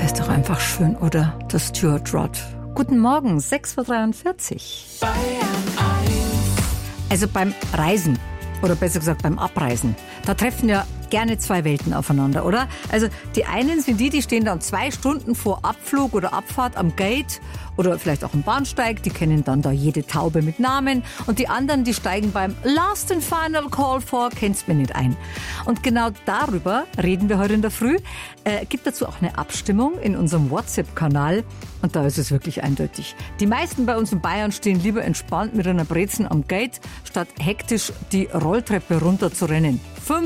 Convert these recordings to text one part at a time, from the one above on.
ist doch einfach schön, oder? Das Stuart Rod. Guten Morgen, 6:43 Uhr. Also beim Reisen, oder besser gesagt beim Abreisen, da treffen ja gerne zwei Welten aufeinander, oder? Also die einen sind die stehen dann 2 Stunden vor Abflug oder Abfahrt am Gate oder vielleicht auch am Bahnsteig, die kennen dann da jede Taube mit Namen, und die anderen, die steigen beim Last and Final Call vor, kennst mir nicht ein. Und genau darüber reden wir heute in der Früh. Gibt dazu auch eine Abstimmung in unserem WhatsApp-Kanal, und da ist es wirklich eindeutig. Die meisten bei uns in Bayern stehen lieber entspannt mit einer Brezen am Gate, statt hektisch die Rolltreppe runter zu rennen.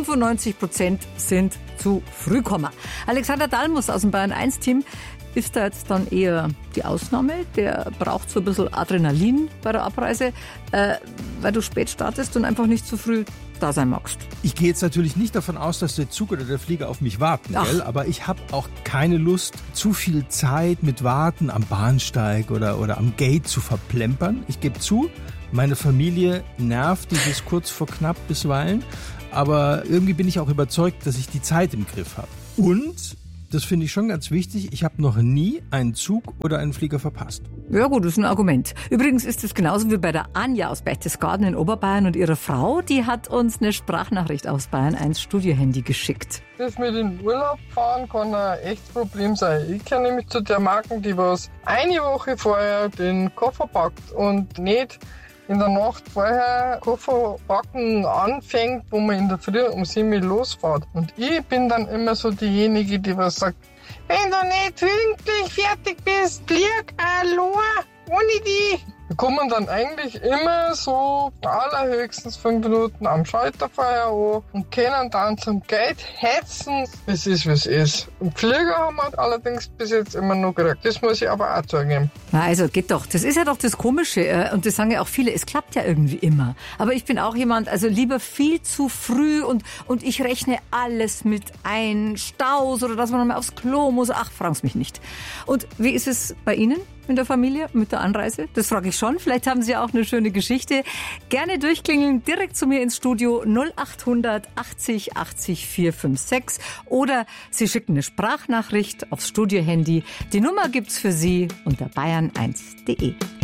95% sind zu früh gekommen. Alexander Dalmus aus dem Bayern 1-Team ist da jetzt dann eher die Ausnahme. Der braucht so ein bisschen Adrenalin bei der Abreise, weil du spät startest und einfach nicht zu früh da sein magst. Ich gehe jetzt natürlich nicht davon aus, dass der Zug oder der Flieger auf mich warten, gell? Aber ich habe auch keine Lust, zu viel Zeit mit Warten am Bahnsteig oder am Gate zu verplempern. Ich gebe zu, meine Familie nervt dieses kurz vor knapp bisweilen, aber irgendwie bin ich auch überzeugt, dass ich die Zeit im Griff habe. Und, das finde ich schon ganz wichtig, ich habe noch nie einen Zug oder einen Flieger verpasst. Ja gut, das ist ein Argument. Übrigens ist es genauso wie bei der Anja aus Berchtesgaden in Oberbayern und ihrer Frau. Die hat uns eine Sprachnachricht aus Bayern 1 Studiohandy geschickt. Das mit dem Urlaub fahren kann ein echtes Problem sein. Ich kenne nämlich zu der Marken, die was eine Woche vorher den Koffer packt und nicht in der Nacht vorher Koffer packen anfängt, wo man in der Früh um 7 Uhr losfährt. Und ich bin dann immer so diejenige, die was sagt, wenn du nicht pünktlich fertig bist, flieg allein, ohne die. Wir kommen dann eigentlich immer so allerhöchstens 5 Minuten am Schalter vorher an und können dann zum Gate hetzen. Es ist, wie es ist. Und Flieger haben wir allerdings bis jetzt immer noch gekriegt. Das muss ich aber auch zugeben. Na also geht doch. Das ist ja doch das Komische. Und das sagen ja auch viele, es klappt ja irgendwie immer. Aber ich bin auch jemand, also lieber viel zu früh und ich rechne alles mit ein. Staus oder dass man nochmal aufs Klo muss. Ach, fragen's mich nicht. Und wie ist es bei Ihnen? In der Familie, mit der Anreise? Das frage ich schon. Vielleicht haben Sie auch eine schöne Geschichte. Gerne durchklingeln, direkt zu mir ins Studio 0800 80 80 456. Oder Sie schicken eine Sprachnachricht aufs Studiohandy. Die Nummer gibt's für Sie unter bayern1.de.